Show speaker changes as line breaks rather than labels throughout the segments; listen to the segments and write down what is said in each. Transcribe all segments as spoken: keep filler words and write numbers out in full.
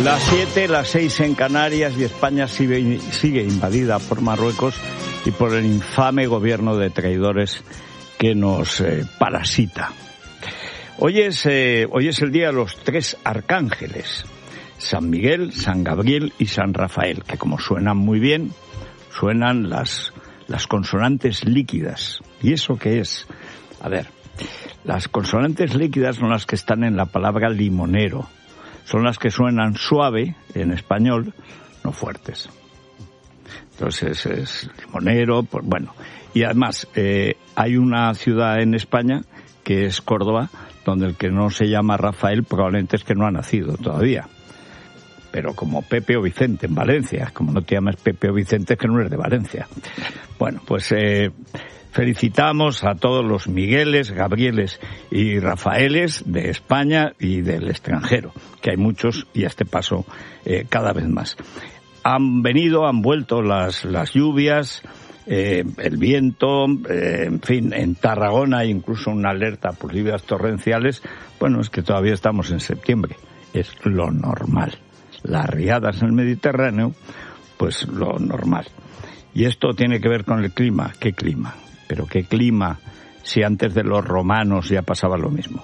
Las siete, las seis en Canarias, y España sigue, sigue invadida por Marruecos y por el infame gobierno de traidores que nos eh, parasita. Hoy es, eh, hoy es el día de los tres arcángeles, San Miguel, San Gabriel y San Rafael, que como suenan muy bien, suenan las, las consonantes líquidas. ¿Y eso qué es? A ver, las consonantes líquidas son las que están en la palabra limonero. Son las que suenan suave en español, no fuertes. Entonces es limonero, pues bueno. Y además eh, hay una ciudad en España que es Córdoba, donde el que no se llama Rafael probablemente es que no ha nacido todavía. Pero como Pepe o Vicente en Valencia, como no te llamas Pepe o Vicente es que no eres de Valencia. Bueno, pues eh, felicitamos a todos los Migueles, Gabrieles y Rafaeles de España y del extranjero, que hay muchos y a este paso eh, cada vez más. Han venido, han vuelto las, las lluvias, eh, el viento, eh, en fin, en Tarragona hay incluso una alerta por lluvias torrenciales. Bueno, es que todavía estamos en septiembre, es lo normal. Las riadas en el Mediterráneo, pues lo normal. Y esto tiene que ver con el clima. ¿Qué clima? Pero ¿qué clima si antes de los romanos ya pasaba lo mismo?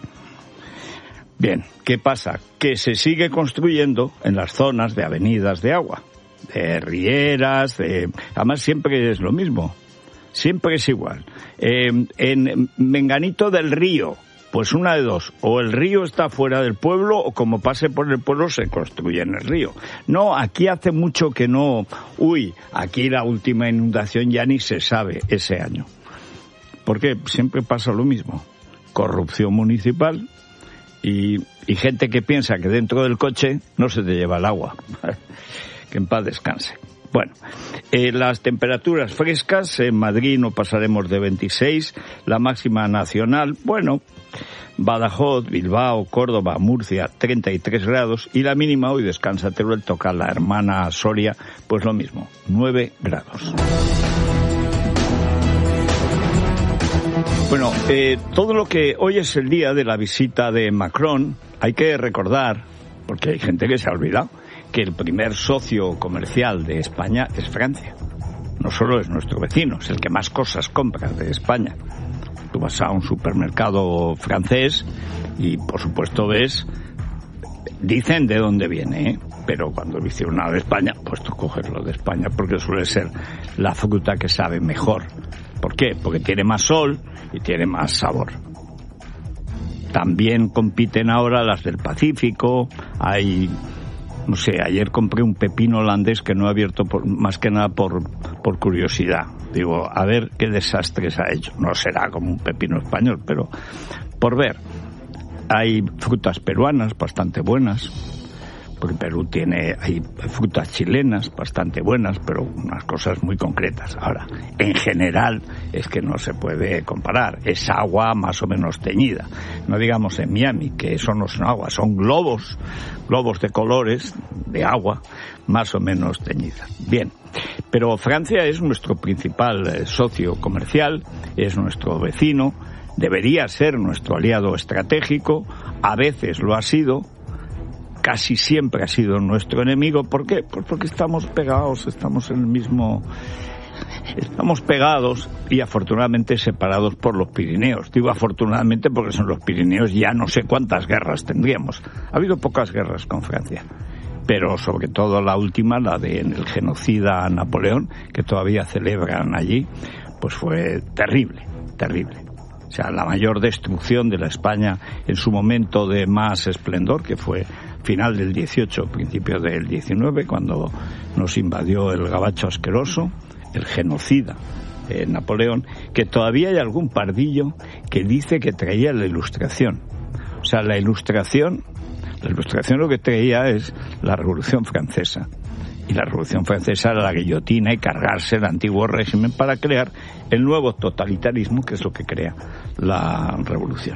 Bien, ¿qué pasa? Que se sigue construyendo en las zonas de avenidas de agua, de rieras, de... además siempre es lo mismo, siempre es igual. Eh, en Menganito del Río, pues una de dos, o el río está fuera del pueblo o como pase por el pueblo se construye en el río. No, aquí hace mucho que no, uy, aquí la última inundación ya ni se sabe ese año. Porque siempre pasa lo mismo, corrupción municipal y, y gente que piensa que dentro del coche no se te lleva el agua. Que en paz descanse. Bueno, eh, las temperaturas frescas, en Madrid no pasaremos de veintiséis, la máxima nacional, bueno, Badajoz, Bilbao, Córdoba, Murcia, treinta y tres grados, y la mínima hoy descansa Teruel, toca la hermana Soria, pues lo mismo, nueve grados. Bueno, eh, todo lo que hoy es el día de la visita de Macron, hay que recordar, porque hay gente que se ha olvidado, que el primer socio comercial de España es Francia. No solo es nuestro vecino, es el que más cosas compra de España. Tú vas a un supermercado francés y, por supuesto, ves, dicen de dónde viene, ¿eh? Pero cuando hicieron nada de España, pues tú coges lo de España porque suele ser la fruta que sabe mejor. ¿Por qué? Porque tiene más sol y tiene más sabor. También compiten ahora las del Pacífico, hay... No sé, ayer compré un pepino holandés que no he abierto por, más que nada por, por curiosidad. Digo, a ver qué desastres ha hecho. No será como un pepino español, pero por ver. Hay frutas peruanas bastante buenas, porque Perú tiene, hay frutas chilenas bastante buenas, pero unas cosas muy concretas. Ahora, en general, es que no se puede comparar. Es agua más o menos teñida. No digamos en Miami, que eso no son agua, son globos, globos de colores, de agua, más o menos teñida. Bien, pero Francia es nuestro principal eh, socio comercial, es nuestro vecino, debería ser nuestro aliado estratégico, a veces lo ha sido, casi siempre ha sido nuestro enemigo. ¿Por qué? Pues porque estamos pegados, estamos en el mismo... Estamos pegados y afortunadamente separados por los Pirineos. Digo afortunadamente porque son los Pirineos, ya no sé cuántas guerras tendríamos. Ha habido pocas guerras con Francia, pero sobre todo la última, la del genocida Napoleón, que todavía celebran allí, pues fue terrible, terrible. O sea, la mayor destrucción de la España en su momento de más esplendor, que fue final del dieciocho, principio del diecinueve, cuando nos invadió el gabacho asqueroso, el genocida eh, Napoleón, que todavía hay algún pardillo que dice que traía la Ilustración. O sea, la Ilustración, la Ilustración lo que traía es la Revolución Francesa. Y la Revolución Francesa era la guillotina y cargarse el antiguo régimen para crear el nuevo totalitarismo, que es lo que crea la Revolución.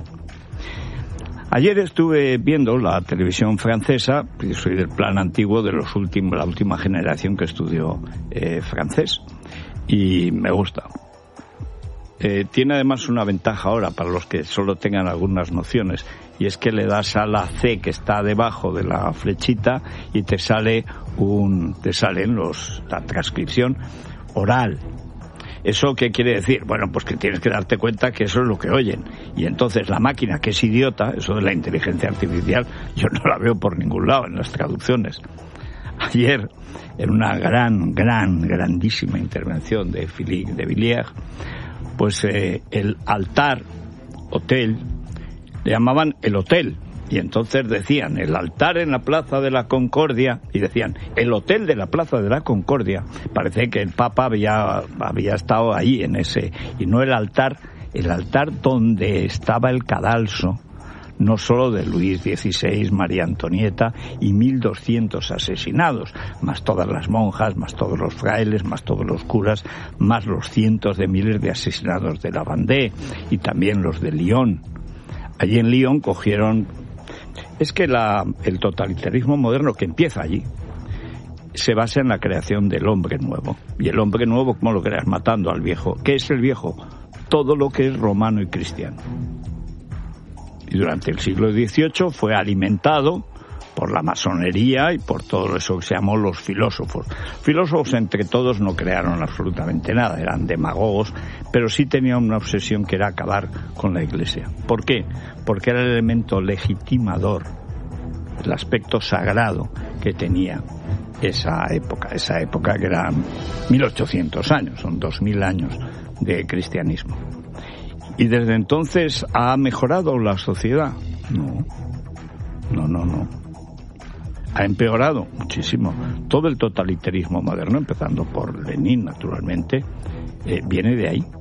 Ayer estuve viendo la televisión francesa, yo soy del plan antiguo de los últimos, la última generación que estudió eh, francés, y me gusta. Eh, tiene además una ventaja ahora para los que solo tengan algunas nociones. y es que le das a la C que está debajo de la flechita y te sale un, te salen los, la transcripción oral. ¿Eso qué quiere decir? Bueno, pues que tienes que darte cuenta que eso es lo que oyen. Y entonces la máquina, que es idiota, eso de la inteligencia artificial, yo no la veo por ningún lado en las traducciones. Ayer, en una gran, gran, grandísima intervención de Philippe de Villiers, pues eh, el altar, hotel, le llamaban el hotel. Y entonces decían, el altar en la Plaza de la Concordia, y decían, el hotel de la Plaza de la Concordia. Parece que el Papa había, había estado ahí en ese, y no el altar, el altar donde estaba el cadalso, no solo de Luis dieciséis, María Antonieta y mil doscientos asesinados, más todas las monjas, más todos los frailes, más todos los curas, más los cientos de miles de asesinados de la Vendée y también los de Lyon. Allí en Lyon cogieron... Es que la, el totalitarismo moderno que empieza allí se basa en la creación del hombre nuevo. Y el hombre nuevo, ¿cómo lo creas? Matando al viejo. ¿Qué es el viejo? Todo lo que es romano y cristiano. Y durante el siglo dieciocho fue alimentado por la masonería y por todo eso que se llamó los filósofos. Filósofos entre todos no crearon absolutamente nada, eran demagogos, pero sí tenían una obsesión que era acabar con la Iglesia. ¿Por qué? Porque era el elemento legitimador, el aspecto sagrado que tenía esa época, esa época que eran mil ochocientos años, son dos mil años de cristianismo. ¿Y desde entonces ha mejorado la sociedad? No, no, no, no. Ha empeorado muchísimo. Todo el totalitarismo moderno, empezando por Lenin, naturalmente, eh, viene de ahí.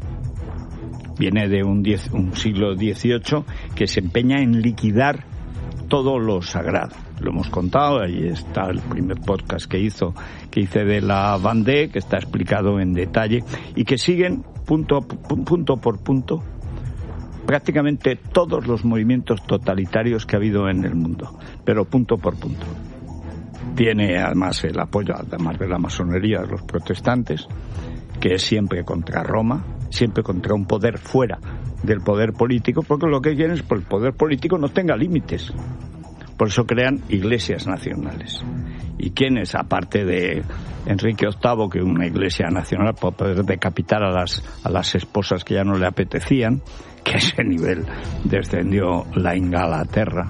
Viene de un, diez, un siglo dieciocho que se empeña en liquidar todo lo sagrado. Lo hemos contado, ahí está el primer podcast que hizo, que hice de la Vendée, que está explicado en detalle, y que siguen punto, punto por punto prácticamente todos los movimientos totalitarios que ha habido en el mundo, pero punto por punto. Tiene además el apoyo, además de la masonería, de los protestantes, que es siempre contra Roma, siempre contra un poder fuera del poder político, porque lo que quieren es que el poder político no tenga límites. Por eso crean iglesias nacionales. ¿Y quiénes, aparte de Enrique octavo, que una iglesia nacional para poder decapitar a las, a las esposas que ya no le apetecían, que a ese nivel descendió la Inglaterra?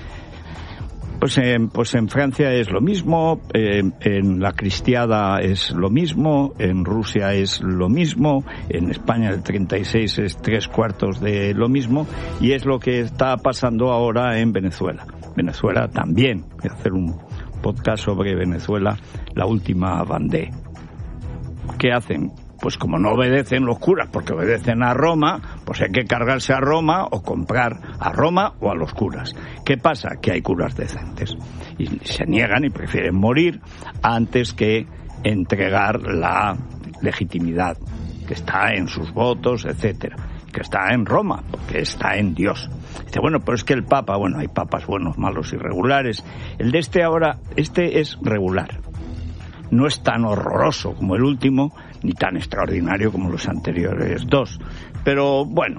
Pues en, pues en Francia es lo mismo, eh, en la cristiada es lo mismo, en Rusia es lo mismo, en España el treinta y seis es tres cuartos de lo mismo, y es lo que está pasando ahora en Venezuela. Venezuela también, voy a hacer un podcast sobre Venezuela, la última Vendée. ¿Qué hacen? Pues como no obedecen los curas, porque obedecen a Roma, pues hay que cargarse a Roma o comprar a Roma o a los curas. ¿Qué pasa? Que hay curas decentes. Y se niegan y prefieren morir antes que entregar la legitimidad que está en sus votos, etcétera, que está en Roma, porque está en Dios. Dice, bueno, pero es que el Papa, bueno, hay papas buenos, malos y regulares. El de este ahora, este es regular. No es tan horroroso como el último, ni tan extraordinario como los anteriores dos. Pero, bueno,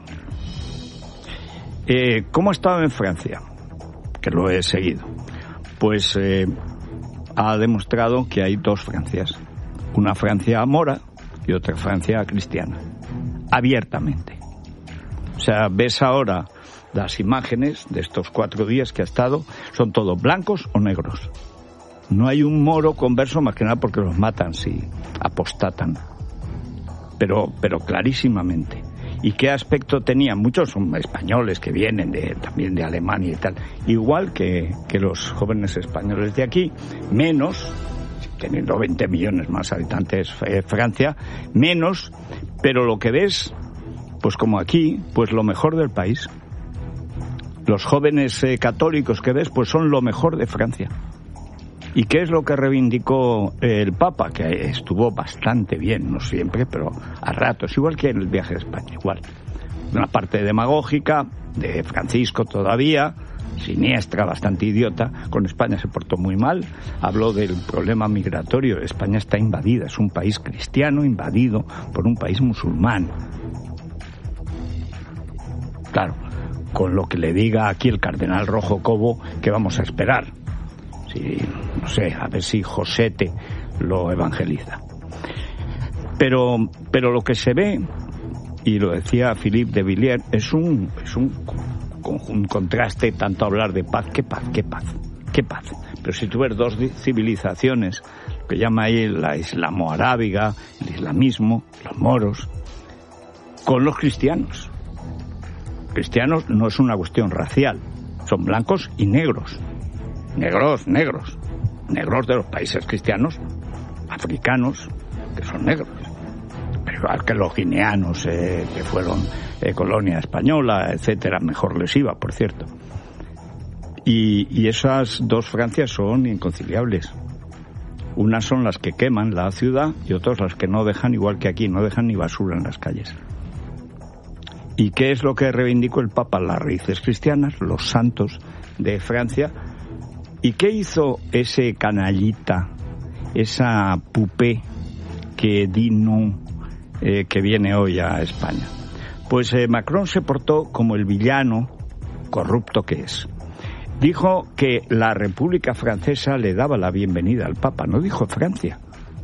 eh, ¿cómo ha estado en Francia? Que lo he seguido. Pues eh, ha demostrado que hay dos Francias. Una Francia mora y otra Francia cristiana. Abiertamente. O sea, ves ahora las imágenes de estos cuatro días que ha estado, son todos blancos o negros. No hay un moro converso, más que nada porque los matan si apostatan. Pero, pero clarísimamente. ¿Y qué aspecto tenían? Muchos son españoles que vienen de, también de Alemania y tal. Igual que, que los jóvenes españoles de aquí, menos, teniendo veinte millones más habitantes eh, Francia, menos, pero lo que ves, pues como aquí, pues lo mejor del país. Los jóvenes eh, católicos que ves, pues son lo mejor de Francia. ¿Y qué es lo que reivindicó el Papa? Que estuvo bastante bien, no siempre, pero a ratos, igual que en el viaje de España, igual. Una parte demagógica, de Francisco todavía, siniestra, bastante idiota. Con España se portó muy mal. Habló del problema migratorio. España está invadida, es un país cristiano invadido por un país musulmán. Claro, con lo que le diga aquí el cardenal Rojo Cobo, ¿qué vamos a esperar? Si, no sé, a ver si Josete lo evangeliza. Pero, pero lo que se ve, y lo decía Philippe de Villiers, es un, es un, un contraste, tanto hablar de paz, qué paz, qué paz, qué paz. Pero si tú ves dos civilizaciones, lo que llama ahí la islamo-arábiga, el islamismo, los moros, con los cristianos. Cristianos no es una cuestión racial, son blancos y negros. Negros, negros. Negros de los países cristianos, africanos, que son negros. Pero igual que los guineanos, eh, que fueron eh, colonia española, etcétera, mejor les iba, por cierto. Y, y esas dos Francias son inconciliables. Unas son las que queman la ciudad y otras las que no dejan, igual que aquí, no dejan ni basura en las calles. ¿Y qué es lo que reivindicó el Papa? Las raíces cristianas, los santos de Francia. ¿Y qué hizo ese canallita, esa pupé que Dino, eh, que viene hoy a España? Pues eh, Macron se portó como el villano corrupto que es. Dijo que la República Francesa le daba la bienvenida al Papa, no dijo Francia,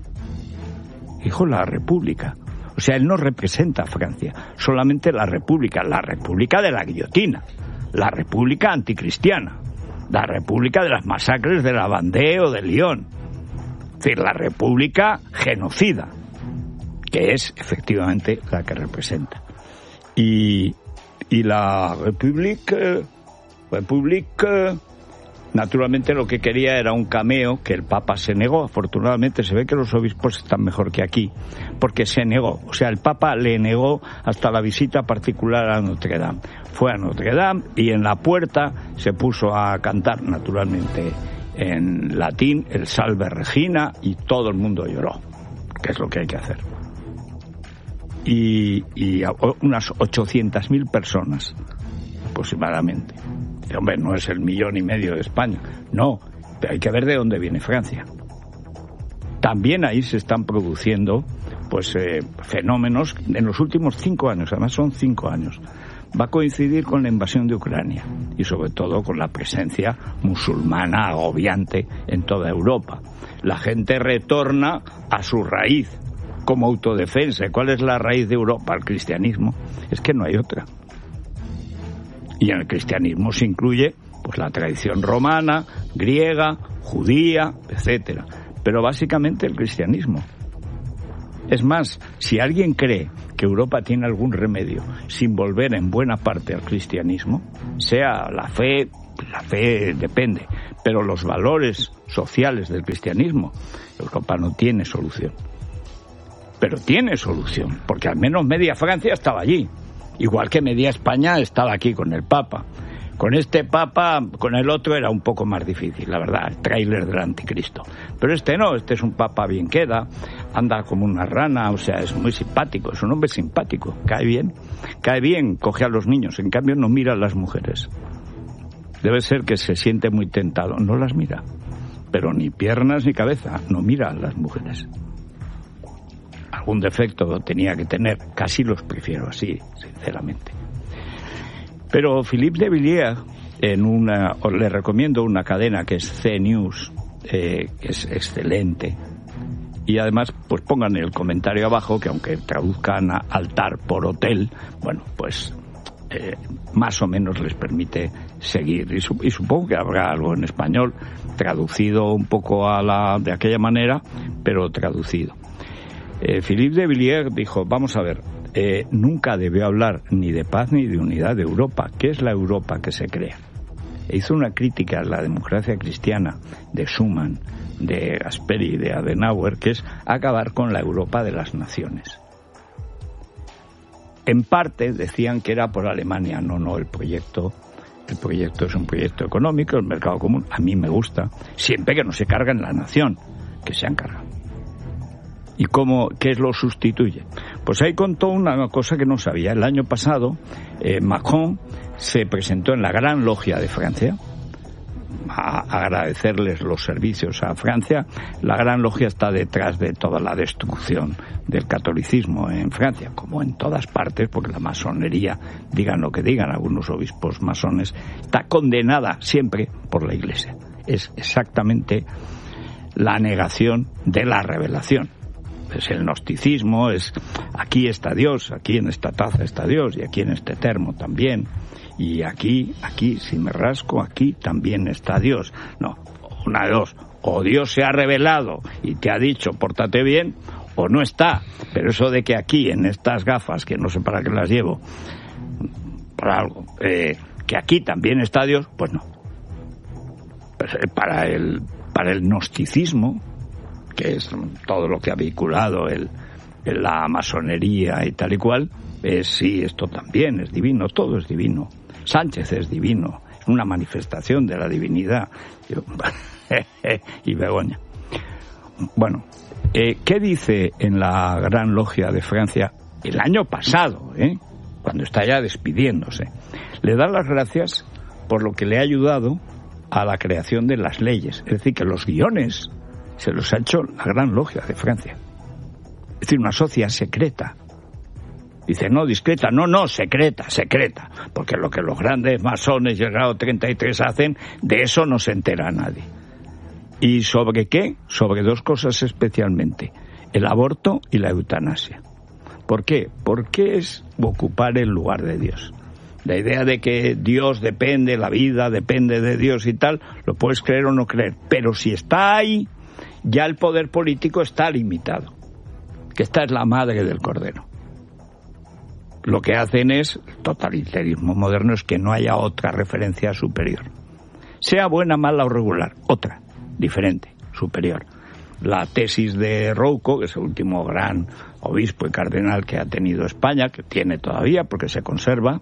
dijo la República. O sea, él no representa a Francia, solamente la República, la República de la guillotina, la República anticristiana, la República de las masacres de la Vendée o de Lyon, es decir, la República genocida, que es efectivamente la que representa. Y, y la República, República, naturalmente lo que quería era un cameo que el Papa se negó. Afortunadamente se ve que los obispos están mejor que aquí, porque se negó. O sea, el Papa le negó hasta la visita particular a Notre Dame. Fue a Notre Dame y en la puerta se puso a cantar, naturalmente en latín, el Salve Regina, y todo el mundo lloró, que es lo que hay que hacer. Y, y unas ochocientas mil personas aproximadamente. Y, hombre, no es el millón y medio de España, no, pero hay que ver de dónde viene Francia. También ahí se están produciendo pues eh, fenómenos en los últimos cinco años, además son cinco años. Va a coincidir con la invasión de Ucrania y sobre todo con la presencia musulmana agobiante en toda Europa. La gente retorna a su raíz como autodefensa. ¿Cuál es la raíz de Europa? El cristianismo. Es que no hay otra. Y en el cristianismo se incluye pues la tradición romana, griega, judía, etcétera. Pero básicamente el cristianismo. Es más, si alguien cree que Europa tiene algún remedio sin volver en buena parte al cristianismo, sea la fe, la fe depende, pero los valores sociales del cristianismo, Europa no tiene solución. Pero tiene solución, porque al menos media Francia estaba allí. Igual que media España estaba aquí con el Papa. Con este Papa, con el otro era un poco más difícil, la verdad, el tráiler del anticristo. Pero este no, este es un Papa bien queda, anda como una rana, o sea, es muy simpático, es un hombre simpático, cae bien, cae bien, coge a los niños, en cambio no mira a las mujeres. Debe ser que se siente muy tentado, no las mira, pero ni piernas ni cabeza, no mira a las mujeres. Algún defecto tenía que tener, casi los prefiero así, sinceramente. Pero Philippe de Villiers, en una, le recomiendo una cadena que es C News, eh, que es excelente, y además pues pongan el comentario abajo que aunque traduzcan a altar por hotel, bueno, pues eh, más o menos les permite seguir, y, su, y supongo que habrá algo en español traducido un poco a la de aquella manera, pero traducido. Eh, Philippe de Villiers dijo, vamos a ver, eh, nunca debió hablar ni de paz ni de unidad de Europa. ¿Qué es la Europa que se crea? E hizo una crítica a la democracia cristiana de Schuman, de Gasperi, de Adenauer, que es acabar con la Europa de las naciones. En parte decían que era por Alemania, no, no, el proyecto, el proyecto es un proyecto económico, el mercado común, a mí me gusta, siempre que no se carga en la nación, que se han cargado. ¿Y cómo, qué lo sustituye? Pues ahí contó una cosa que no sabía. El año pasado, eh, Macron se presentó en la Gran Logia de Francia. a agradecerles los servicios a Francia. La Gran Logia está detrás de toda la destrucción del catolicismo en Francia, como en todas partes, porque la masonería, digan lo que digan algunos obispos masones, está condenada siempre por la Iglesia. Es exactamente la negación de la revelación. Es el gnosticismo, es aquí está Dios, aquí en esta taza está Dios, y aquí en este termo también, y aquí, aquí, si me rasco, aquí también está Dios. No, una de dos, o Dios se ha revelado y te ha dicho pórtate bien, o no está. Pero eso de que aquí, en estas gafas, que no sé para qué las llevo, por algo, eh, que aquí también está Dios, pues no. Pues, eh, para el, para el gnosticismo, que es todo lo que ha vinculado el, el, la masonería y tal y cual, es sí, esto también es divino, todo es divino. Sánchez es divino, es una manifestación de la divinidad. Y Begoña. Bueno, eh, ¿qué dice en la Gran Logia de Francia el año pasado, eh, cuando está ya despidiéndose? Le da las gracias por lo que le ha ayudado a la creación de las leyes. Es decir, que los guiones se los ha hecho la Gran Logia de Francia. Es decir, una sociedad secreta. Dice, no, discreta, no, no, secreta, secreta. Porque lo que los grandes masones y el grado treinta y tres hacen, de eso no se entera nadie. ¿Y sobre qué? Sobre dos cosas especialmente. El aborto y la eutanasia. ¿Por qué? Porque es ocupar el lugar de Dios. La idea de que Dios depende, la vida depende de Dios y tal, lo puedes creer o no creer. Pero si está ahí, ya el poder político está limitado, que esta es la madre del cordero. Lo que hacen es, el totalitarismo moderno, es que no haya otra referencia superior. Sea buena, mala o regular, otra, diferente, superior. La tesis de Rouco, que es el último gran obispo y cardenal que ha tenido España, que tiene todavía porque se conserva,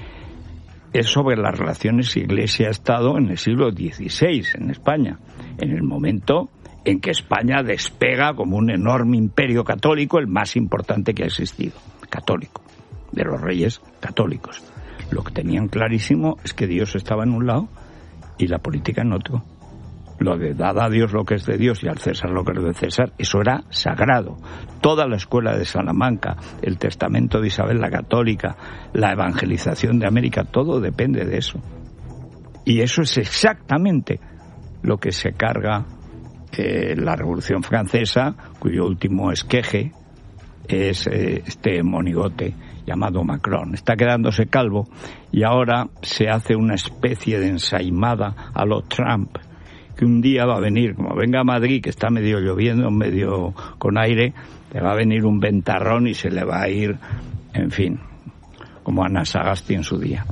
es sobre las relaciones Iglesia-Estado en el siglo dieciséis en España, en el momento en que España despega como un enorme imperio católico, el más importante que ha existido, católico, de los reyes católicos. Lo que tenían clarísimo es que Dios estaba en un lado y la política en otro. Lo de dad a Dios lo que es de Dios y al César lo que es de César, eso era sagrado. Toda la escuela de Salamanca, el testamento de Isabel la Católica, la evangelización de América, todo depende de eso. Y eso es exactamente lo que se carga eh, la Revolución Francesa, cuyo último esqueje es eh, este monigote llamado Macron. Está quedándose calvo y ahora se hace una especie de ensaimada a lo Trump, que un día va a venir, como venga a Madrid, que está medio lloviendo, medio con aire, le va a venir un ventarrón y se le va a ir, en fin, como Ana Sagasti en su día.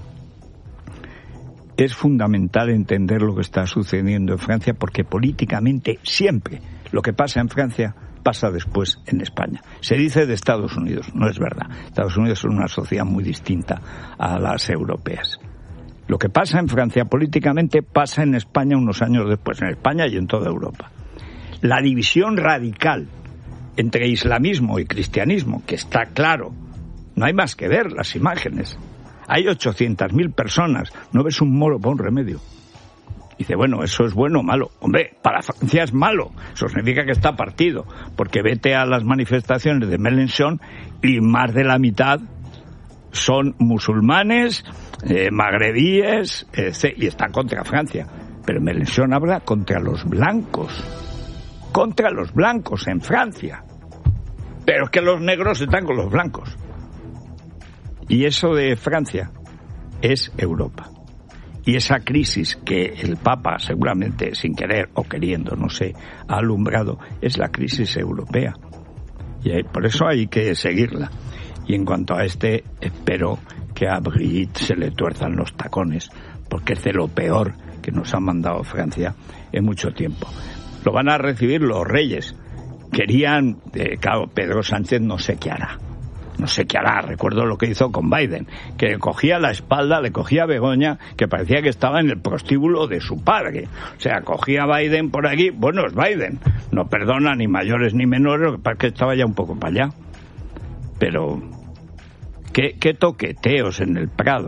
Es fundamental entender lo que está sucediendo en Francia, porque políticamente siempre lo que pasa en Francia pasa después en España. Se dice de Estados Unidos, no es verdad. Estados Unidos es una sociedad muy distinta a las europeas. Lo que pasa en Francia políticamente pasa en España unos años después, en España y en toda Europa. La división radical entre islamismo y cristianismo, que está claro, no hay más que ver las imágenes. Hay ochocientas mil personas, no ves un moro para un remedio. Dice, bueno, ¿eso es bueno o malo? Hombre, para Francia es malo, eso significa que está partido, porque vete a las manifestaciones de Mélenchon y más de la mitad son musulmanes, eh, magrebíes, eh, y están contra Francia. Pero Mélenchon habla contra los blancos, contra los blancos en Francia. Pero es que los negros están con los blancos. Y eso de Francia es Europa. Y esa crisis que el Papa, seguramente sin querer o queriendo, no sé, ha alumbrado, es la crisis europea. Y por eso hay que seguirla. Y en cuanto a este, espero que a Brigitte se le tuerzan los tacones, porque es de lo peor que nos ha mandado Francia en mucho tiempo. Lo van a recibir los reyes. Querían, eh, claro, Pedro Sánchez no sé qué hará. No sé qué hará. Recuerdo lo que hizo con Biden, que le cogía la espalda, le cogía a Begoña, que parecía que estaba en el prostíbulo de su padre. O sea, cogía a Biden por aquí. Bueno, es Biden. No perdona ni mayores ni menores, lo que pasa es que estaba ya un poco para allá. Pero ¿Qué, qué toqueteos en el Prado?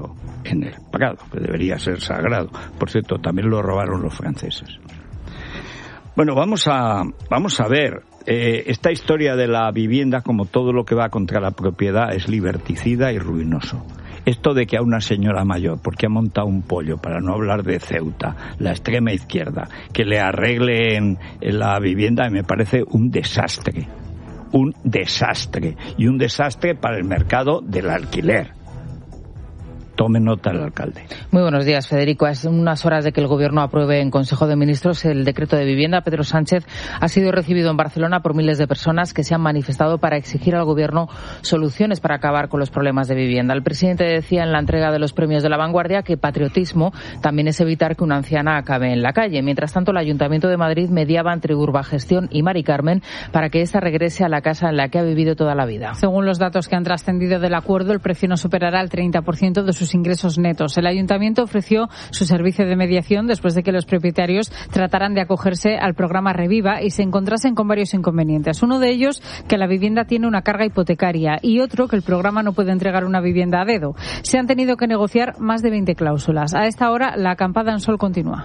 en el Prado, que debería ser sagrado. Por cierto, también lo robaron los franceses. Bueno, vamos a, vamos a ver. Eh, esta historia de la vivienda, como todo lo que va contra la propiedad, es liberticida y ruinoso. Esto de que a una señora mayor, porque ha montado un pollo, para no hablar de Ceuta, la extrema izquierda, que le arreglen la vivienda, me parece un desastre. Un desastre. Y un desastre para el mercado del alquiler. Tome nota el alcalde.
Muy buenos días, Federico. Hace unas horas de que el Gobierno apruebe en Consejo de Ministros el decreto de vivienda, Pedro Sánchez ha sido recibido en Barcelona por miles de personas que se han manifestado para exigir al Gobierno soluciones para acabar con los problemas de vivienda. El presidente decía en la entrega de los premios de La Vanguardia que patriotismo también es evitar que una anciana acabe en la calle. Mientras tanto, el Ayuntamiento de Madrid mediaba entre Urbagestión y Mari Carmen para que ésta regrese a la casa en la que ha vivido toda la vida.
Según los datos que han trascendido del acuerdo, el precio no superará el treinta por ciento de sus ingresos netos. El Ayuntamiento ofreció su servicio de mediación después de que los propietarios trataran de acogerse al programa Reviva y se encontrasen con varios inconvenientes. Uno de ellos, que la vivienda tiene una carga hipotecaria, y otro, que el programa no puede entregar una vivienda a dedo. Se han tenido que negociar más de veinte cláusulas. A esta hora, la acampada en Sol continúa.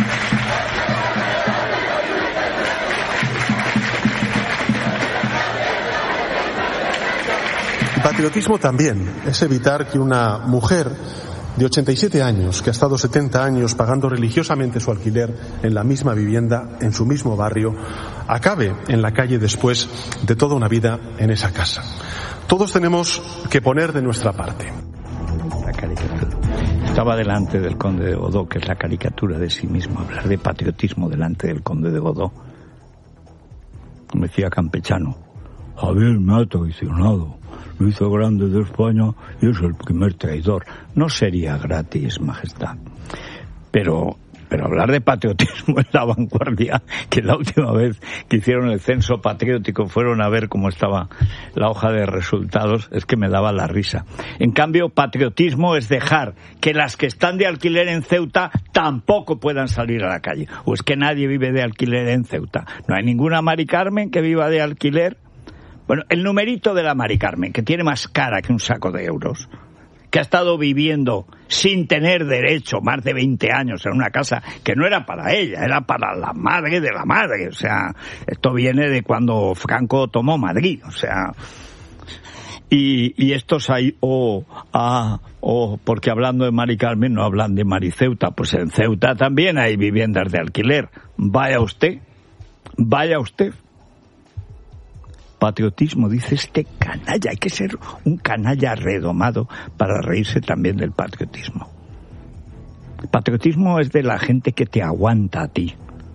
Patriotismo también es evitar que una mujer de ochenta y siete años, que ha estado setenta años pagando religiosamente su alquiler en la misma vivienda, en su mismo barrio, acabe en la calle después de toda una vida en esa casa. Todos tenemos que poner de nuestra parte.
La caricatura. Estaba delante del conde de Godó, que es la caricatura de sí mismo. Hablar de patriotismo delante del conde de Godó. Como decía Campechano, Javier me ha traicionado. Lo hizo grande de España y es el primer traidor. No sería gratis, majestad. Pero, pero hablar de patriotismo en La Vanguardia, que la última vez que hicieron el censo patriótico fueron a ver cómo estaba la hoja de resultados, es que me daba la risa. En cambio, patriotismo es dejar que las que están de alquiler en Ceuta tampoco puedan salir a la calle. O es que nadie vive de alquiler en Ceuta. No hay ninguna Mari Carmen que viva de alquiler. Bueno, el numerito de la Mari Carmen, que tiene más cara que un saco de euros, que ha estado viviendo sin tener derecho más de veinte años en una casa que no era para ella, era para la madre de la madre. O sea, esto viene de cuando Franco tomó Madrid. O sea, y, y estos hay, o, oh, ah, o, oh, porque hablando de Mari Carmen no hablan de Mari Ceuta. Pues en Ceuta también hay viviendas de alquiler. Vaya usted, vaya usted. Patriotismo, dice este canalla. Hay que ser un canalla redomado para reírse también del patriotismo. El patriotismo es de la gente que te aguanta a ti.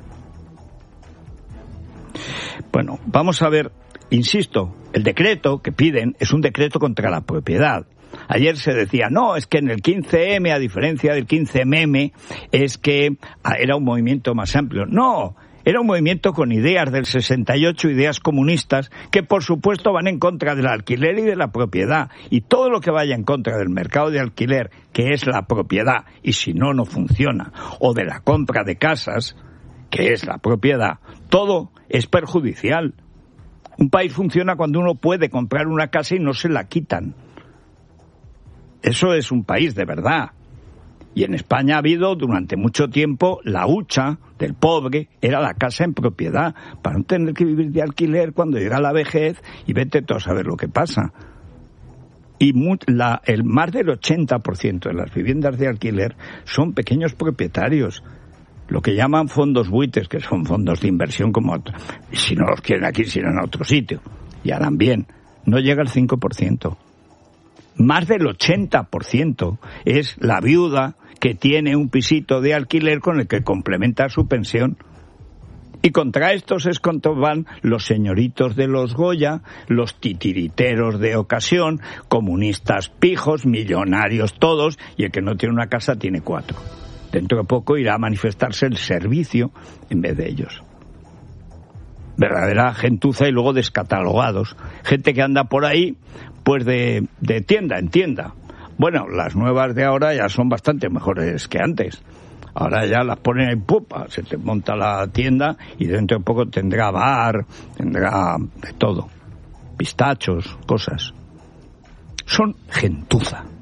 Bueno, vamos a ver, insisto, el decreto que piden es un decreto contra la propiedad. Ayer se decía, no, es que en el quince eme, a diferencia del quince eme, es que era un movimiento más amplio. No, era un movimiento con ideas del sesenta y ocho, ideas comunistas, que por supuesto van en contra del alquiler y de la propiedad. Y todo lo que vaya en contra del mercado de alquiler, que es la propiedad, y si no, no funciona, o de la compra de casas, que es la propiedad, todo es perjudicial. Un país funciona cuando uno puede comprar una casa y no se la quitan. Eso es un país de verdad. Y en España ha habido durante mucho tiempo la hucha del pobre, era la casa en propiedad, para no tener que vivir de alquiler cuando llega la vejez y vete tú a saber lo que pasa. Y mu- la, el más del ochenta por ciento de las viviendas de alquiler son pequeños propietarios, lo que llaman fondos buitres, que son fondos de inversión como otros. Y si no los quieren aquí, si no en otro sitio, y harán bien. No llega al cinco por ciento. Más del ochenta por ciento es la viuda que tiene un pisito de alquiler con el que complementa su pensión. Y contra estos es contra van los señoritos de los Goya, los titiriteros de ocasión, comunistas pijos, millonarios todos, y el que no tiene una casa tiene cuatro. Dentro de poco irá a manifestarse el servicio en vez de ellos. Verdadera gentuza y luego descatalogados. Gente que anda por ahí, pues de, de tienda en tienda. Bueno, las nuevas de ahora ya son bastante mejores que antes. Ahora ya las ponen en pupa, se te monta la tienda y dentro de poco tendrá bar, tendrá de todo. Pistachos, cosas. Son gentuza.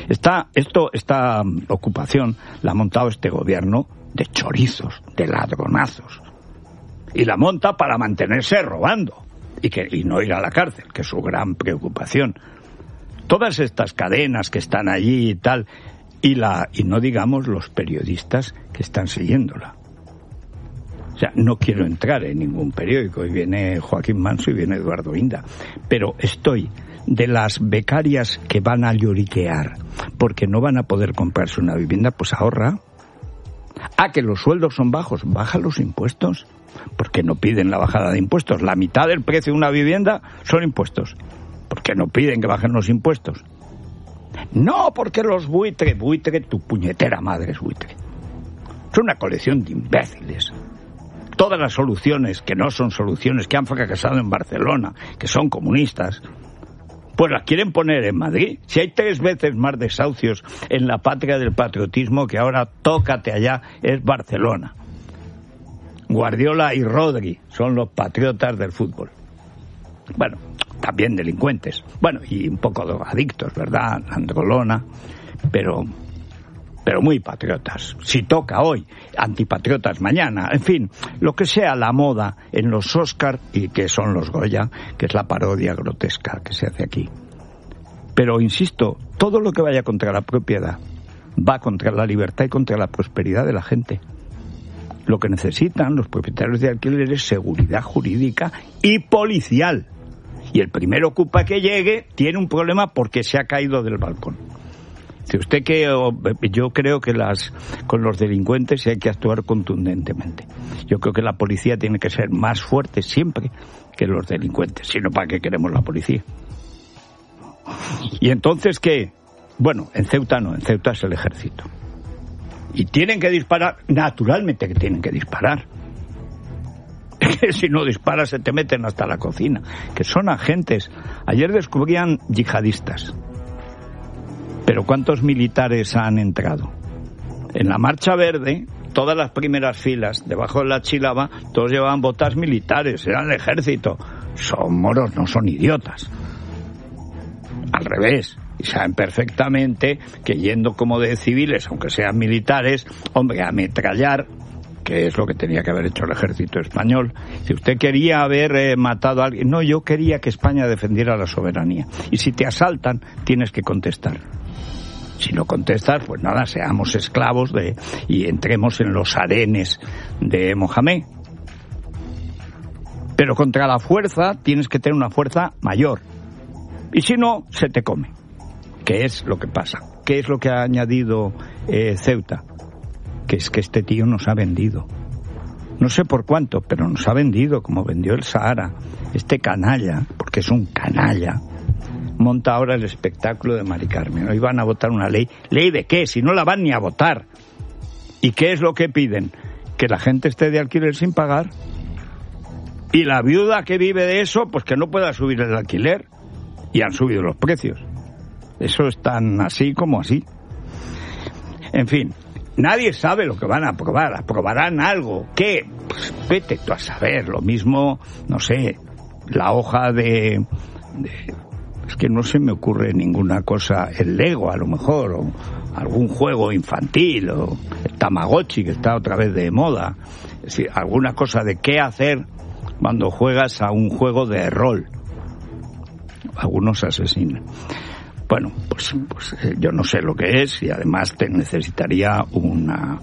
Está, esto, esta ocupación la ha montado este gobierno de chorizos, de ladronazos. Y la monta para mantenerse robando y, que, y no ir a la cárcel, que es su gran preocupación. Todas estas cadenas que están allí y tal, y, la, y no digamos los periodistas que están siguiéndola. O sea, no quiero entrar en ningún periódico, y viene Joaquín Manso y viene Eduardo Inda, pero estoy de las becarias que van a lloriquear porque no van a poder comprarse una vivienda, pues ahorra. Ah, que los sueldos son bajos, baja los impuestos, porque no piden la bajada de impuestos. La mitad del precio de una vivienda son impuestos, porque no piden que bajen los impuestos. No, porque los buitre, buitre, tu puñetera madre es buitre. Es una colección de imbéciles. Todas las soluciones que no son soluciones, que han fracasado en Barcelona, que son comunistas, pues las quieren poner en Madrid. Si hay tres veces más desahucios en la patria del patriotismo, que ahora tócate allá, es Barcelona. Guardiola y Rodri son los patriotas del fútbol. Bueno, también delincuentes. Bueno, y un poco drogadictos, ¿verdad? Androlona, pero... pero muy patriotas. Si toca hoy, antipatriotas mañana, en fin, lo que sea la moda en los Oscar, y que son los Goya, que es la parodia grotesca que se hace aquí. Pero, insisto, todo lo que vaya contra la propiedad va contra la libertad y contra la prosperidad de la gente. Lo que necesitan los propietarios de alquiler es seguridad jurídica y policial. Y el primer ocupa que llegue tiene un problema porque se ha caído del balcón. Si usted que yo creo que las con los delincuentes hay que actuar contundentemente. Yo creo que la policía tiene que ser más fuerte siempre que los delincuentes, sino para qué queremos la policía. Y entonces ¿qué? Bueno, en Ceuta no, en Ceuta es el ejército. Y tienen que disparar, naturalmente que tienen que disparar. Si no disparas se te meten hasta la cocina, que son agentes. Ayer descubrían yihadistas. Pero ¿cuántos militares han entrado? En la Marcha Verde, todas las primeras filas, debajo de la chilaba, todos llevaban botas militares, eran el ejército. Son moros, no son idiotas. Al revés, y saben perfectamente que yendo como de civiles, aunque sean militares, hombre, a ametrallar, que es lo que tenía que haber hecho el ejército español. Si usted quería haber eh, matado a alguien... No, yo quería que España defendiera la soberanía. Y si te asaltan, tienes que contestar. Si no contestas, pues nada, seamos esclavos de y entremos en los harenes de Mohamed. Pero contra la fuerza tienes que tener una fuerza mayor. Y si no, se te come. ¿Qué es lo que pasa? ¿Qué es lo que ha añadido eh, Ceuta? Que es que este tío nos ha vendido. No sé por cuánto, pero nos ha vendido, como vendió el Sahara. Este canalla, porque es un canalla, monta ahora el espectáculo de Mari Carmen. Hoy van a votar una ley. ¿Ley de qué? Si no la van ni a votar. ¿Y qué es lo que piden? Que la gente esté de alquiler sin pagar. Y la viuda que vive de eso, pues que no pueda subir el alquiler. Y han subido los precios. Eso es tan así como así. En fin, nadie sabe lo que van a aprobar. Aprobarán algo. ¿Qué? Pues vete tú a saber. Lo mismo, no sé, la hoja de... de es que no se me ocurre ninguna cosa, el Lego a lo mejor, o algún juego infantil, o el Tamagotchi que está otra vez de moda. Es decir, alguna cosa de qué hacer cuando juegas a un juego de rol. Algunos asesinan. Bueno, pues, pues eh, yo no sé lo que es, y además te necesitaría una,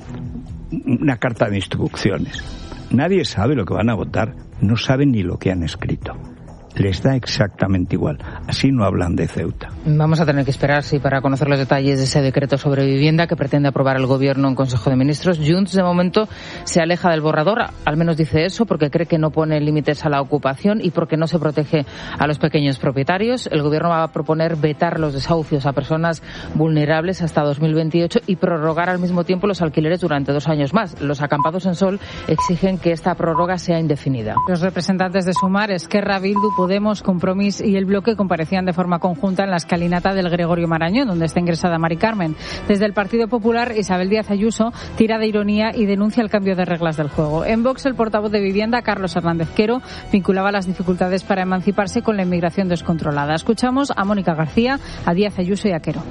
una carta de instrucciones. Nadie sabe lo que van a votar, no saben ni lo que han escrito. Les da exactamente igual. Así no hablan de Ceuta.
Vamos a tener que esperar, sí, para conocer los detalles de ese decreto sobre vivienda que pretende aprobar el Gobierno en Consejo de Ministros. Junts, de momento, se aleja del borrador, al menos dice eso, porque cree que no pone límites a la ocupación y porque no se protege a los pequeños propietarios. El Gobierno va a proponer vetar los desahucios a personas vulnerables hasta dos mil veintiocho y prorrogar al mismo tiempo los alquileres durante dos años más. Los acampados en Sol exigen que esta prórroga sea indefinida.
Los representantes de Sumar, Esquerra, Bildu, Podemos, Compromís y El Bloque comparecían de forma conjunta en la escalinata del Gregorio Marañón, donde está ingresada Mari Carmen. Desde el Partido Popular, Isabel Díaz Ayuso tira de ironía y denuncia el cambio de reglas del juego. En Vox, el portavoz de Vivienda, Carlos Hernández Quero, vinculaba las dificultades para emanciparse con la inmigración descontrolada. Escuchamos a Mónica García, a Díaz Ayuso y a Quero.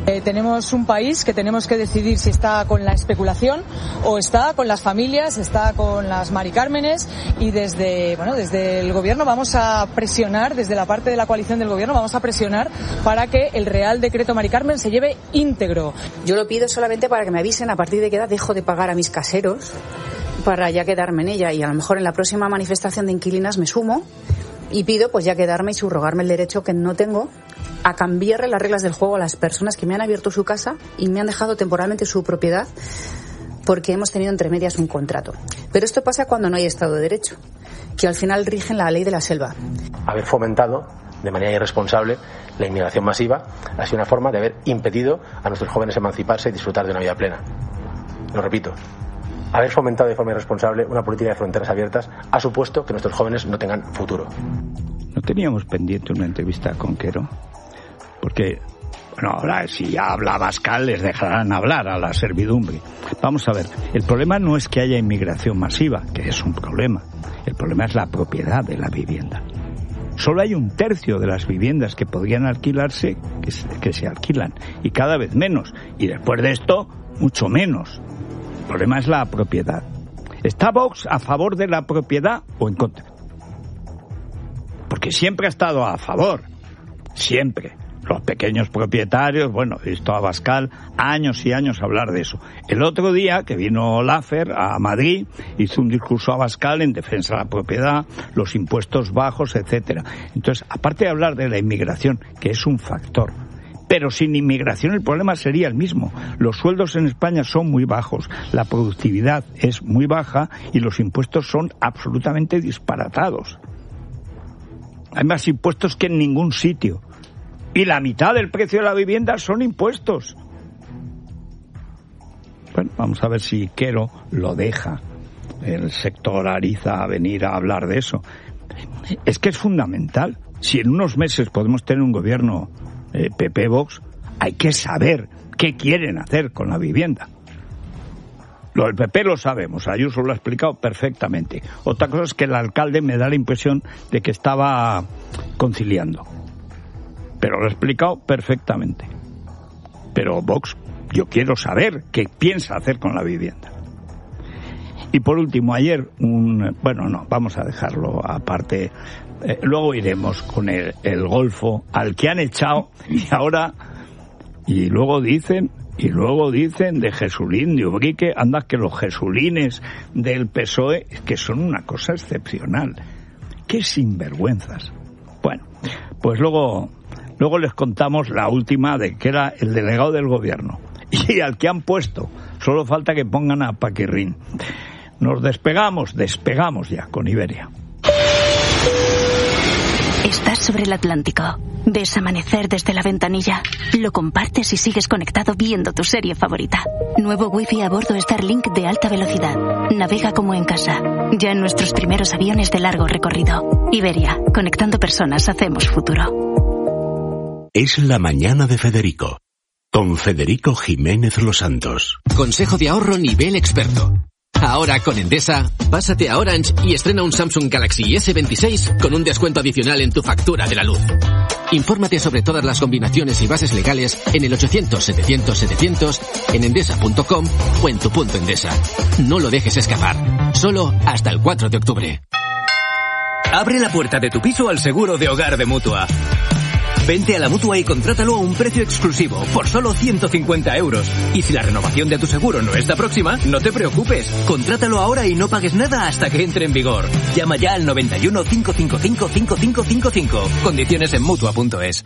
Eh, tenemos un país que tenemos que decidir si está con la especulación o está con las familias, está con las Mari Cármenes, y desde, bueno, desde el gobierno vamos a presionar, desde la parte de la coalición del gobierno vamos a presionar para que el Real Decreto Mari Carmen se lleve íntegro.
Yo lo pido solamente para que me avisen a partir de qué edad dejo de pagar a mis caseros para ya quedarme en ella, y a lo mejor en la próxima manifestación de inquilinas me sumo y pido pues ya quedarme y subrogarme el derecho que no tengo a cambiarle las reglas del juego a las personas que me han abierto su casa y me han dejado temporalmente su propiedad porque hemos tenido entre medias un contrato. Pero esto pasa cuando no hay Estado de Derecho, que al final rigen la ley de la selva.
Haber fomentado de manera irresponsable la inmigración masiva ha sido una forma de haber impedido a nuestros jóvenes emanciparse y disfrutar de una vida plena. Lo repito, haber fomentado de forma irresponsable una política de fronteras abiertas ha supuesto que nuestros jóvenes no tengan futuro.
¿No teníamos pendiente una entrevista con Quero? Porque, bueno, ahora si ya habla Abascal les dejarán hablar a la servidumbre. Vamos a ver, el problema no es que haya inmigración masiva, que es un problema. El problema es la propiedad de la vivienda. Solo hay un tercio de las viviendas que podrían alquilarse que se, que se alquilan, y cada vez menos. Y después de esto, mucho menos. El problema es la propiedad. ¿Está Vox a favor de la propiedad o en contra? Porque siempre ha estado a favor. Siempre. Los pequeños propietarios, bueno, he visto a Abascal años y años hablar de eso. El otro día que vino Laffer a Madrid, hizo un discurso a Abascal en defensa de la propiedad, los impuestos bajos, etcétera. Entonces, aparte de hablar de la inmigración, que es un factor, pero sin inmigración el problema sería el mismo. Los sueldos en España son muy bajos, la productividad es muy baja y los impuestos son absolutamente disparatados. Hay más impuestos que en ningún sitio. Y la mitad del precio de la vivienda son impuestos. Bueno, vamos a ver si Quero lo deja el sector Ariza a venir a hablar de eso. Es que es fundamental. Si en unos meses podemos tener un gobierno eh, P P-Vox, hay que saber qué quieren hacer con la vivienda. Lo del P P lo sabemos, Ayuso lo ha explicado perfectamente. Otra cosa es que el alcalde me da la impresión de que estaba conciliando. Pero lo he explicado perfectamente. Pero Vox, yo quiero saber qué piensa hacer con la vivienda. Y por último, ayer, un bueno, no, vamos a dejarlo aparte. Eh, luego iremos con el, el Golfo, al que han echado, y ahora, y luego dicen, y luego dicen de Jesulín, de Ubrique, anda que los jesulines del P S O E, que son una cosa excepcional. ¡Qué sinvergüenzas! Bueno, pues luego... Luego les contamos la última, de que era el delegado del gobierno. Y al que han puesto, solo falta que pongan a Paquirrín. Nos despegamos, despegamos ya con Iberia.
Estás sobre el Atlántico. Ves amanecer desde la ventanilla. Lo compartes y sigues conectado viendo tu serie favorita. Nuevo wifi a bordo Starlink de alta velocidad. Navega como en casa. Ya en nuestros primeros aviones de largo recorrido. Iberia, conectando personas hacemos futuro.
Es la mañana de Federico, con Federico Jiménez Los Santos.
Consejo de ahorro nivel experto. Ahora con Endesa, pásate a Orange y estrena un Samsung Galaxy ese veintiséis con un descuento adicional en tu factura de la luz. Infórmate sobre todas las combinaciones y bases legales en el ochocientos setecientos setecientos, en endesa punto com o en tu punto Endesa. No lo dejes escapar. Solo hasta el cuatro de octubre.
Abre la puerta de tu piso al seguro de hogar de Mutua. Vente a la Mutua y contrátalo a un precio exclusivo, por solo ciento cincuenta euros. Y si la renovación de tu seguro no está próxima, no te preocupes. Contrátalo ahora y no pagues nada hasta que entre en vigor. Llama ya al noventa y uno, quinientos cincuenta y cinco, cincuenta y cinco cincuenta y cinco. Condiciones en Mutua punto es.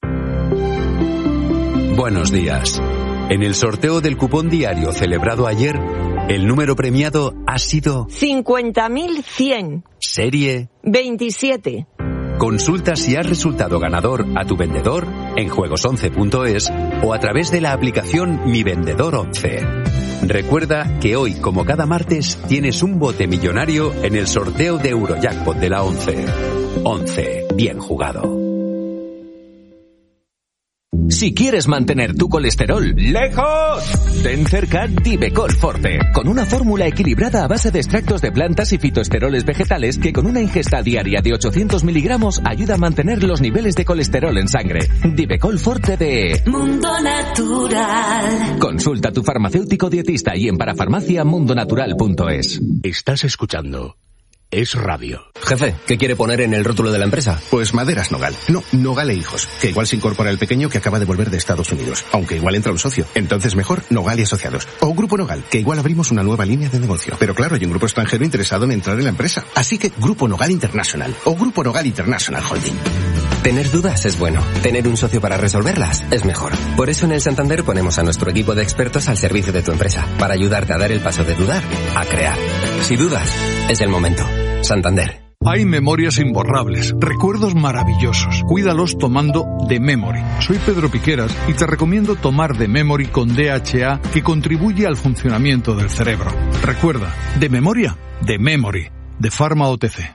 Buenos días. En el sorteo del cupón diario celebrado ayer, el número premiado ha sido
cincuenta mil cien.
Serie
veintisiete.
Consulta si has resultado ganador a tu vendedor en juegos once punto es o a través de la aplicación Mi Vendedor once. Recuerda que hoy, como cada martes, tienes un bote millonario en el sorteo de Eurojackpot de la once. once. Bien jugado.
Si quieres mantener tu colesterol lejos, ten cerca Divecol Forte, con una fórmula equilibrada a base de extractos de plantas y fitoesteroles vegetales que con una ingesta diaria de ochocientos miligramos ayuda a mantener los niveles de colesterol en sangre. Divecol Forte de
Mundo Natural.
Consulta a tu farmacéutico dietista y en parafarmacia mundonatural punto es.
Estás escuchando Es Radio.
Jefe, ¿qué quiere poner en el rótulo de la empresa?
Pues Maderas Nogal. No, Nogal e Hijos. Que igual se incorpora el pequeño que acaba de volver de Estados Unidos. Aunque igual entra un socio. Entonces mejor Nogal y Asociados. O Grupo Nogal, que igual abrimos una nueva línea de negocio. Pero claro, hay un grupo extranjero interesado en entrar en la empresa. Así que Grupo Nogal International. O Grupo Nogal International Holding.
Tener dudas es bueno. Tener un socio para resolverlas es mejor. Por eso en el Santander ponemos a nuestro equipo de expertos al servicio de tu empresa. Para ayudarte a dar el paso de dudar a crear. Si dudas, es el momento. Santander.
Hay memorias imborrables, recuerdos maravillosos. Cuídalos tomando The Memory. Soy Pedro Piqueras y te recomiendo tomar The Memory con D H A, que contribuye al funcionamiento del cerebro. Recuerda, de memoria, The Memory, de Pharma O T C.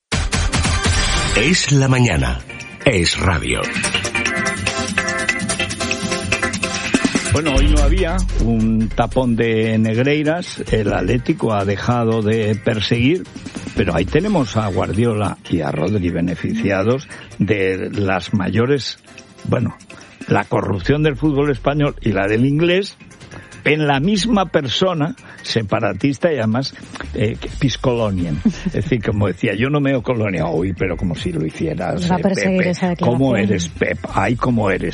Es la mañana. Es Radio.
Bueno, hoy no había un tapón de Negreiras, el Atlético ha dejado de perseguir, pero ahí tenemos a Guardiola y a Rodri beneficiados de las mayores, bueno, la corrupción del fútbol español y la del inglés, en la misma persona, separatista y además eh, piscolonian. Es decir, como decía, yo no meo colonia hoy, pero como si lo hicieras,
Va a perseguir
Pepe.
esa declaración.
¿Cómo eres, Pep? Ay, ¿cómo eres?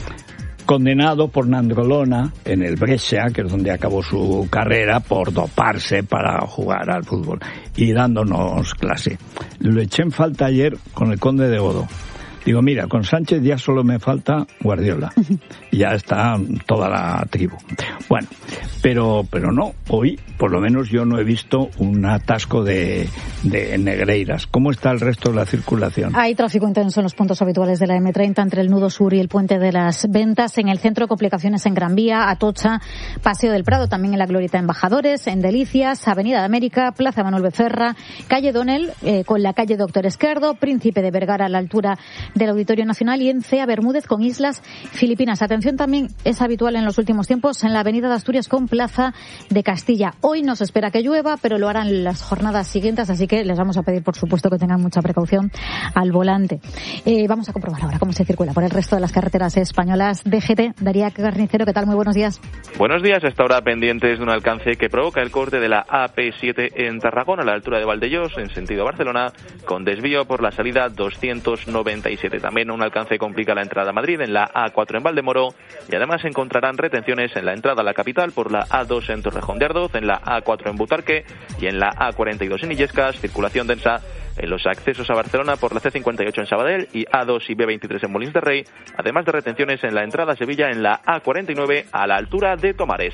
Condenado por Nandrolona en el Brescia, que es donde acabó su carrera, por doparse para jugar al fútbol y dándonos clase. Lo eché en falta ayer con el Conde de Godó. Digo, mira, con Sánchez ya solo me falta Guardiola. Y ya está toda la tribu. Bueno, pero pero no, hoy por lo menos yo no he visto un atasco de, de Negreiras. ¿Cómo está el resto de la circulación?
Hay tráfico intenso en los puntos habituales de la eme treinta entre el nudo sur y el puente de las Ventas. En el centro, complicaciones en Gran Vía, Atocha, Paseo del Prado, también en la Glorieta de Embajadores, en Delicias, Avenida de América, Plaza Manuel Becerra, calle Donel, eh, con la calle Doctor Esquerdo, Príncipe de Vergara a la altura del Auditorio Nacional y en Cea Bermúdez con Islas Filipinas. Atención, también es habitual en los últimos tiempos en la Avenida de Asturias con Plaza de Castilla. Hoy no se espera que llueva, pero lo harán las jornadas siguientes, así que les vamos a pedir, por supuesto, que tengan mucha precaución al volante. Eh, vamos a comprobar ahora cómo se circula por el resto de las carreteras españolas. D G T, Daría Carnicero, ¿qué tal? Muy buenos días.
Buenos días. Hasta ahora pendientes de un alcance que provoca el corte de la A P siete en Tarragona, a la altura de Valdellos, en sentido Barcelona, con desvío por la salida doscientos noventa y siete. También un alcance complica la entrada a Madrid en la A cuatro en Valdemoro y además encontrarán retenciones en la entrada a la capital por la A dos en Torrejón de Ardoz, en la A cuatro en Butarque y en la A cuarenta y dos en Illescas. Circulación densa en los accesos a Barcelona por la C cincuenta y ocho en Sabadell y A dos y B veintitrés en Molins de Rey, además de retenciones en la entrada a Sevilla en la A cuarenta y nueve a la altura de Tomares.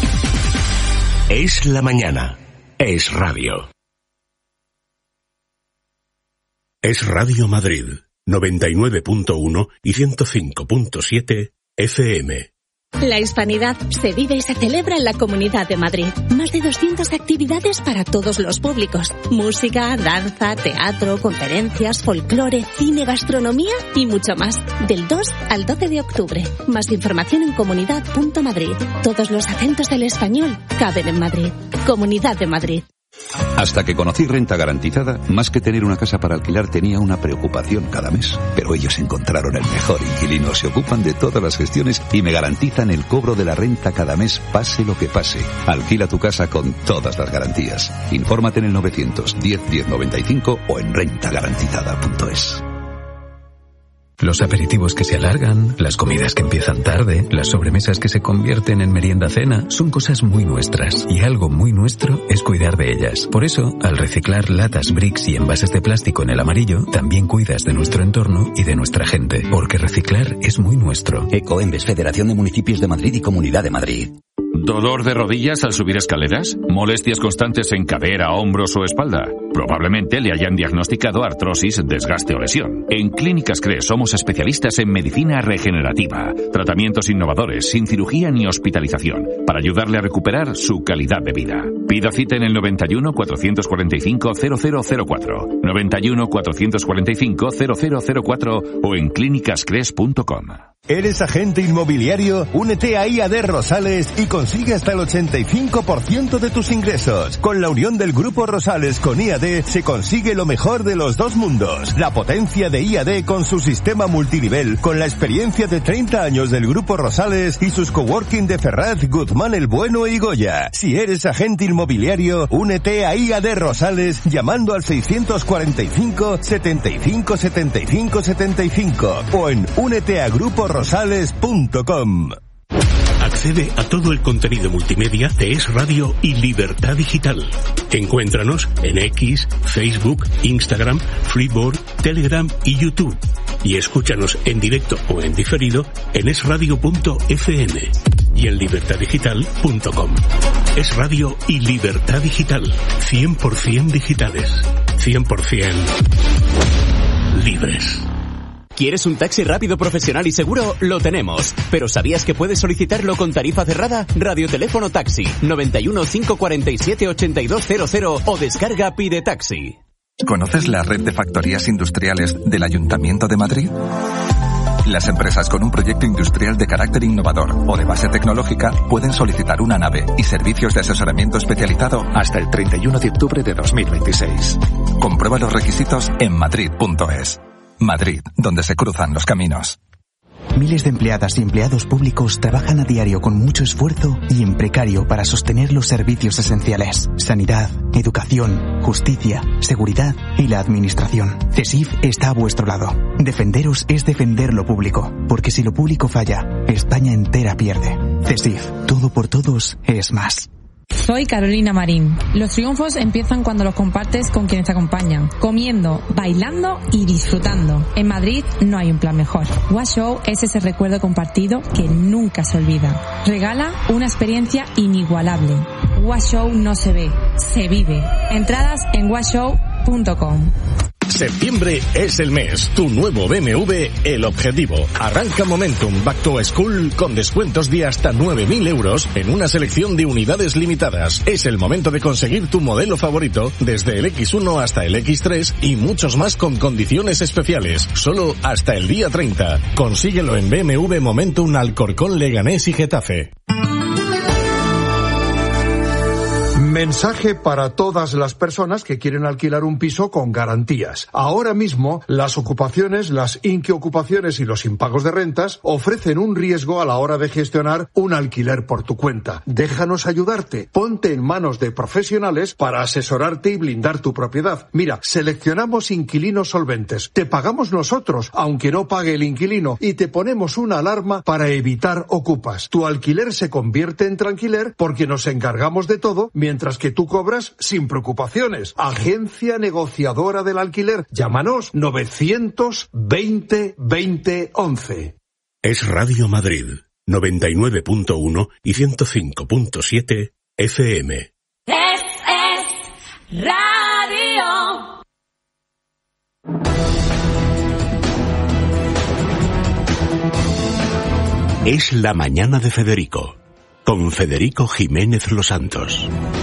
Es la mañana. Es Radio. Es Radio Madrid. noventa y nueve punto uno y ciento cinco punto siete F M.
La Hispanidad se vive y se celebra en la Comunidad de Madrid. Más de doscientas actividades para todos los públicos. Música, danza, teatro, conferencias, folclore, cine, gastronomía y mucho más. Del dos al doce de octubre. Más información en comunidad punto madrid. Todos los acentos del español caben en Madrid. Comunidad de Madrid.
Hasta que conocí Renta Garantizada, más que tener una casa para alquilar tenía una preocupación cada mes. Pero ellos encontraron el mejor inquilino, se ocupan de todas las gestiones y me garantizan el cobro de la renta cada mes, pase lo que pase. Alquila tu casa con todas las garantías. Infórmate en el novecientos diez diez noventa y cinco o en renta garantizada punto es.
Los aperitivos que se alargan, las comidas que empiezan tarde, las sobremesas que se convierten en merienda-cena, son cosas muy nuestras. Y algo muy nuestro es cuidar de ellas. Por eso, al reciclar latas, bricks y envases de plástico en el amarillo, también cuidas de nuestro entorno y de nuestra gente. Porque reciclar es muy nuestro.
Ecoembes, Federación de Municipios de Madrid y Comunidad de Madrid.
¿Dolor de rodillas al subir escaleras? ¿Molestias constantes en cadera, hombros o espalda? Probablemente le hayan diagnosticado artrosis, desgaste o lesión. En Clínicas C R E somos especialistas en medicina regenerativa, tratamientos innovadores, sin cirugía ni hospitalización, para ayudarle a recuperar su calidad de vida. Pida cita en el noventa y uno cuatrocientos cuarenta y cinco cero cero cero cuatro, noventa y uno cuatrocientos cuarenta y cinco cero cero cero cuatro o en clínicas cres punto com.
¿Eres agente inmobiliario? Únete a I A D Rosales y consigue hasta el ochenta y cinco por ciento de tus ingresos. Con la unión del Grupo Rosales con I A D se consigue lo mejor de los dos mundos. La potencia de I A D con su sistema multinivel, con la experiencia de treinta años del Grupo Rosales y sus coworking de Ferraz, Guzmán el Bueno y Goya. Si eres agente inmobiliario, únete a I A D Rosales llamando al seiscientos cuarenta y cinco, setenta y cinco, setenta y cinco, setenta y cinco o en únete a grupo rosales punto com.
Accede a todo el contenido multimedia de Es Radio y Libertad Digital. Encuéntranos en X, Facebook, Instagram, Freeboard, Telegram y YouTube. Y escúchanos en directo o en diferido en es radio punto efe eme y en libertad digital punto com. Es Radio y Libertad Digital. cien por ciento digitales. cien por ciento libres.
¿Quieres un taxi rápido, profesional y seguro? Lo tenemos. ¿Pero sabías que puedes solicitarlo con tarifa cerrada? Radioteléfono Taxi noventa y uno, cinco cuarenta y siete, ochenta y dos cero cero o descarga Pide Taxi.
¿Conoces la red de factorías industriales del Ayuntamiento de Madrid? Las empresas con un proyecto industrial de carácter innovador o de base tecnológica pueden solicitar una nave y servicios de asesoramiento especializado hasta el treinta y uno de octubre de dos mil veintiséis. Comprueba los requisitos en madrid punto es. Madrid, donde se cruzan los caminos.
Miles de empleadas y empleados públicos trabajan a diario con mucho esfuerzo y en precario para sostener los servicios esenciales: sanidad, educación, justicia, seguridad y la administración. CESIF está a vuestro lado. Defenderos es defender lo público, porque si lo público falla, España entera pierde. CESIF, todo por todos es más.
Soy Carolina Marín. Los triunfos empiezan cuando los compartes con quienes te acompañan, comiendo, bailando y disfrutando. En Madrid no hay un plan mejor. Washow es ese recuerdo compartido que nunca se olvida. Regala una experiencia inigualable. Washow no se ve, se vive. Entradas en washow punto com.
Septiembre es el mes. Tu nuevo B M W, el Objetivo. Arranca Momentum Back to School con descuentos de hasta nueve mil euros en una selección de unidades limitadas. Es el momento de conseguir tu modelo favorito desde el equis uno hasta el equis tres y muchos más con condiciones especiales. Solo hasta el día treinta. Consíguelo en B M W Momentum Alcorcón, Leganés y Getafe.
Mensaje para todas las personas que quieren alquilar un piso con garantías. Ahora mismo, las ocupaciones, las inquiocupaciones y los impagos de rentas ofrecen un riesgo a la hora de gestionar un alquiler por tu cuenta. Déjanos ayudarte. Ponte en manos de profesionales para asesorarte y blindar tu propiedad. Mira, seleccionamos inquilinos solventes. Te pagamos nosotros, aunque no pague el inquilino, y te ponemos una alarma para evitar ocupas. Tu alquiler se convierte en tranquiler porque nos encargamos de todo, mientras que tú cobras sin preocupaciones. Agencia negociadora del alquiler. Llámanos novecientos veinte veinte once.
Es Radio Madrid, noventa y nueve punto uno y ciento cinco punto siete F M.
Es, es Radio.
Es la mañana de Federico, con Federico Jiménez Los Santos.